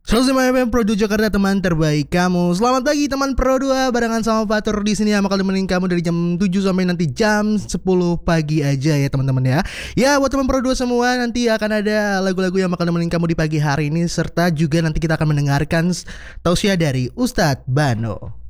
105 FM Pro 2 Jakarta, teman terbaik kamu. Selamat pagi teman Pro 2, barengan sama Fatur di sini yang bakal nemenin kamu dari jam 7 sampai nanti jam 10 pagi aja ya teman-teman ya. Ya buat teman Pro 2 semua, nanti akan ada lagu-lagu yang bakal nemenin kamu di pagi hari ini, serta juga nanti kita akan mendengarkan tausiah dari Ustadz Bano.